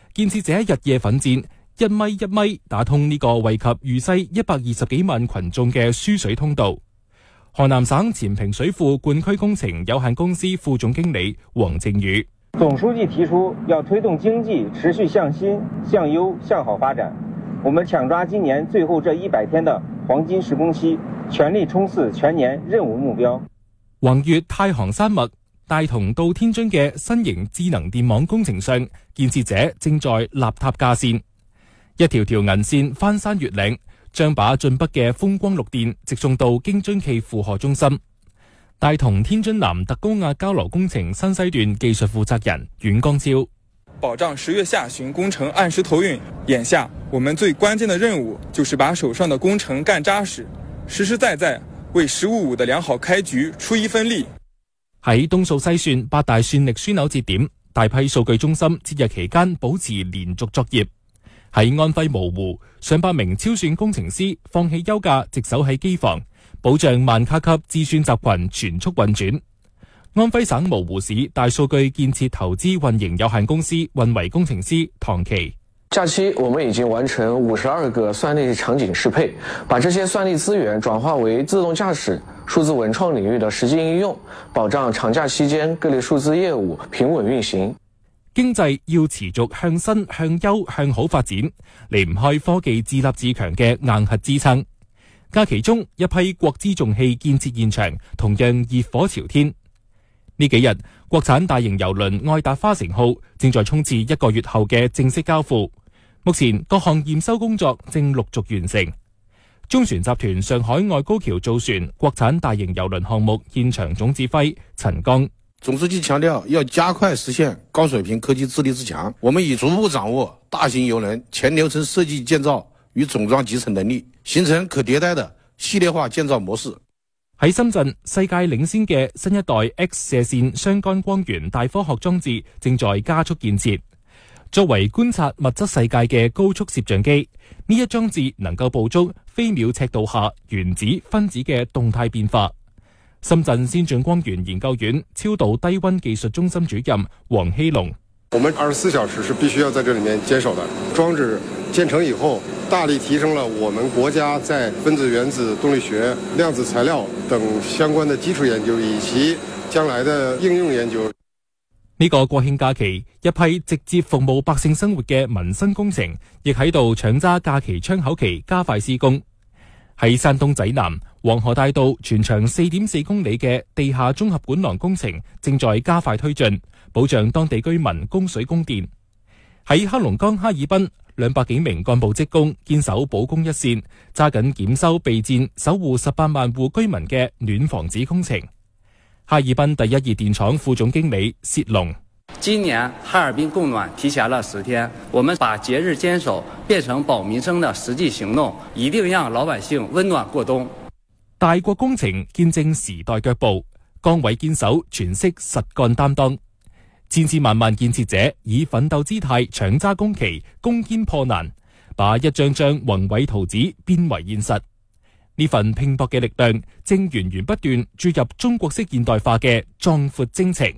建設者日夜奮戰，一米一米打通呢個惠及渝西120幾萬群眾嘅輸水通道。河南省前平水庫灌區工程有限公司副總經理黃正宇： 總書記提出要推動經濟持續向新、向優、向好發展，我們搶抓今年最後這100天的黃金施工期，全力衝刺全年任務目標。 橫越太行山脈，大同到天津嘅新型智能電網工程上，建設者正在立塔架線，一條條銀線翻山越嶺，將把晉北嘅風光綠電直送到京津冀負荷中心。大同天津南特高壓交流工程新西段技術負責人阮光超： 保障10月下旬工程按時投運，眼下我們最關鍵的任務就是把手上的工程幹扎實，實實在在為10-5-5的良好開局出一份力。 喺東數西算8大算力樞紐節點，大批數據中心節日期間保持連續作業。喺安徽蕪湖，上百名超算工程師放棄休假，值守喺機房，保障萬卡級智算集群全速運轉。安徽省蕪湖市大數據建設投資運營有限公司運維工程師唐琪： 假期我們已經完成52個算力場景適配，把這些算力資源轉化為自動駕駛、數字文創領域的實際應用，保障長假期間各類數字業務平穩運行。 經濟要持續向新、向優、向好發展，離唔開科技自立自強嘅硬核支撐。假期中，一批國資重器建設現場同樣熱火朝天。呢幾日，國產大型郵輪愛達花城號正在衝刺1個月後嘅正式交付。目前各項驗收工作正陸續完成。中船集團上海外高橋造船國產大型郵輪項目現場總指揮陳剛： 總書記強調要加快實現高水平科技自立自強，我們已逐步掌握大型郵輪全流程設計建造與總裝集成能力，形成可迭代的系列化建造模式。 喺深圳，世界領先嘅新一代 X 射線雙竿光源大科學裝置正在加速建設。作為觀察物質世界嘅高速攝像機，呢一裝置能夠捕捉飛秒尺度下原子分子嘅動態變化。深圳先進光源研究院超導低溫技術中心主任黃希龍： 我們24小時是必須要在這裡面堅守的。裝置建成以後，大力提升了我們國家在分子原子動力學、量子材料等相關的基礎研究以及將來的應用研究。 呢個國慶假期，一批直接服務百姓生活嘅民生工程，亦喺度搶揸假期窗口期加快施工。喺山東濟南黃河大道全長4.4公里嘅地下綜合管廊工程正在加快推進，保障當地居民供水供電。喺黑龍江哈爾濱，200幾名幹部職工堅守保供一線，揸緊檢修備戰，守護18萬戶居民嘅暖房子工程。哈爾濱第一二電廠副總經理薛龍： 今年哈爾濱供暖提前了10天，我們把節日堅守變成保民生的實際行動，一定讓老百姓溫暖過冬。 大國工程見證時代腳步，崗位堅守全息實幹擔當，千千萬萬建設者以奮鬥姿態搶揸工期，攻堅破難，把一張張宏偉圖紙變為現實。呢份拼搏嘅力量正源源不斷注入中國式現代化嘅壯闊征程。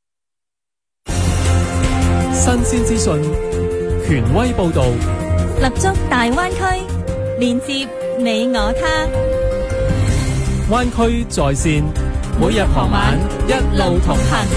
新鮮資訊，權威報導， 立足大灣區，連接你我他。 灣區在線，每日傍晚一路同行。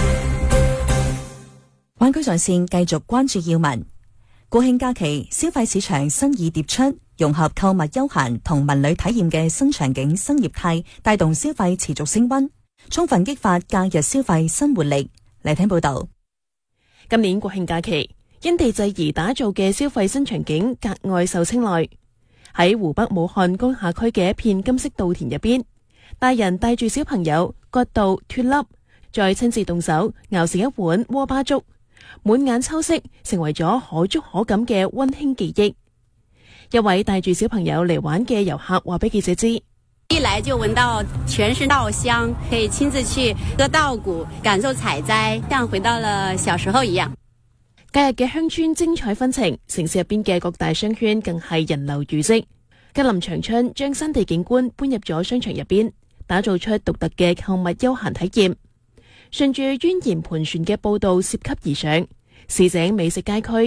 灣區在線繼續關注要聞。國慶假期消費市場新意迭出，融合購物休閒同文旅體驗嘅新場景新業態，帶動消費持續升溫，充分激發假日消費新活力。嚟聽報道。 今年國慶假期，因地制宜打造嘅消費新場景格外受青睞。喺湖北武漢江夏區嘅一片金色稻田入邊，大人帶住小朋友割稻脫粒，再親自動手熬成一碗鍋巴粥，滿眼秋色，成為咗可觸可感嘅溫馨記憶。一位帶住小朋友嚟玩嘅遊客話俾記者知， 一來就聞到全是稻香，可以親自去割稻谷，感受採摘，像回到了小時候一樣。 假日嘅鄉村精彩紛呈，城市入邊嘅各大商圈更係人流如織。吉林長春將山地景觀搬入咗商場入邊，打造出獨特嘅購物休閒體驗。順住蜿蜒盤旋嘅步道涉級而上，市井美食街區